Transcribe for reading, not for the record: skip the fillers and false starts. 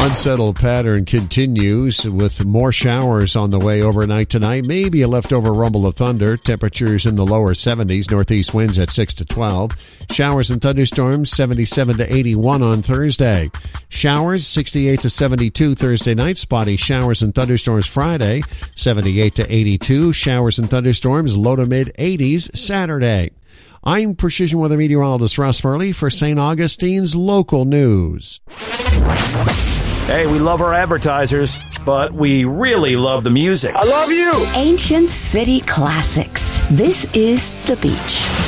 unsettled pattern continues with more showers on the way overnight tonight. Maybe a leftover rumble of thunder. Temperatures in the lower 70s. Northeast winds at 6 to 12. Showers and thunderstorms 77 to 81 on Thursday. Showers 68 to 72 Thursday night. Spotty showers and thunderstorms Friday 78 to 82. Showers and thunderstorms low to mid 80s Saturday. I'm Precision Weather Meteorologist Russ Murley for St. Augustine's Local News. Hey, we love our advertisers, but we really love the music. I love you! Ancient City Classics. This is The Beach.